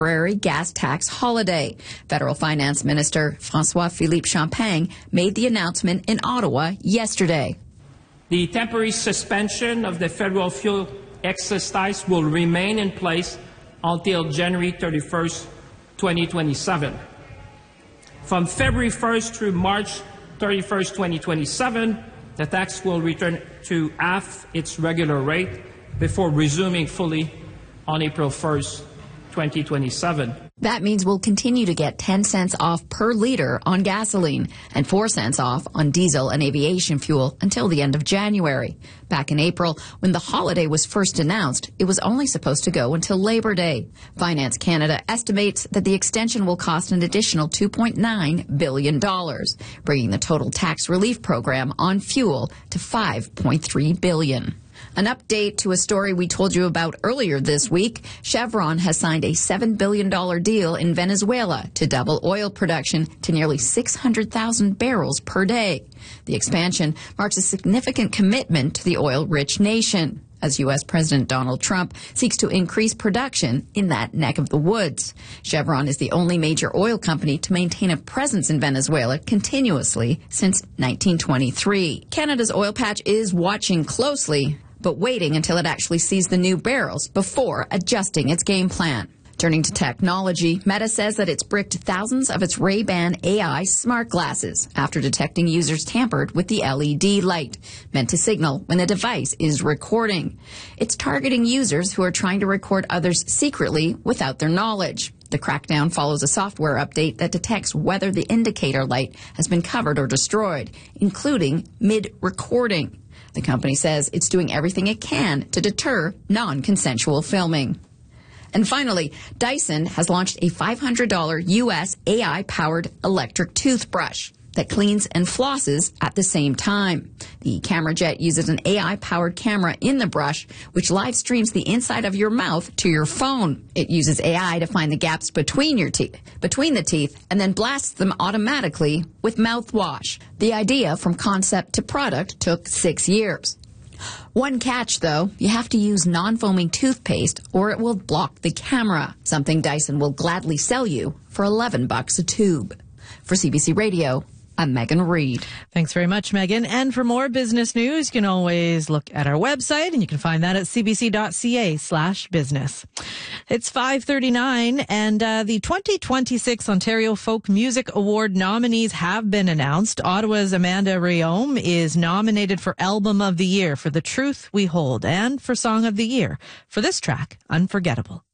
temporary gas tax holiday. Federal Finance Minister François-Philippe Champagne made the announcement in Ottawa yesterday. The temporary suspension of the federal fuel excise tax will remain in place until January 31st, 2027. From February 1st through March 31st, 2027, the tax will return to half its regular rate before resuming fully on April 1st, 2027. That means we'll continue to get 10 cents off per liter on gasoline and 4 cents off on diesel and aviation fuel until the end of January. Back in April, when the holiday was first announced, it was only supposed to go until Labor Day. Finance Canada estimates that the extension will cost an additional $2.9 billion, bringing the total tax relief program on fuel to $5.3 billion. An update to a story we told you about earlier this week. Chevron has signed a $7 billion deal in Venezuela to double oil production to nearly 600,000 barrels per day. The expansion marks a significant commitment to the oil-rich nation, as U.S. President Donald Trump seeks to increase production in that neck of the woods. Chevron is the only major oil company to maintain a presence in Venezuela continuously since 1923. Canada's oil patch is watching closely, but waiting until it actually sees the new barrels before adjusting its game plan. Turning to technology, Meta says that it's bricked thousands of its Ray-Ban AI smart glasses after detecting users tampered with the LED light, meant to signal when the device is recording. It's targeting users who are trying to record others secretly without their knowledge. The crackdown follows a software update that detects whether the indicator light has been covered or destroyed, including mid-recording. The company says it's doing everything it can to deter non-consensual filming. And finally, Dyson has launched a $500 U.S. AI-powered electric toothbrush that cleans and flosses at the same time. The Camera Jet uses an AI-powered camera in the brush, which live streams the inside of your mouth to your phone. It uses AI to find the gaps between the teeth, and then blasts them automatically with mouthwash. The idea from concept to product took 6 years. One catch, though, you have to use non-foaming toothpaste or it will block the camera, something Dyson will gladly sell you for $11 a tube. For CBC Radio, I'm Megan Reid. Thanks very much, Megan. And for more business news, you can always look at our website, and you can find that at cbc.ca/business. It's 5:39, and the 2026 Ontario Folk Music Award nominees have been announced. Ottawa's Amanda Rhéaume is nominated for Album of the Year for The Truth We Hold and for Song of the Year for this track, Unforgettable.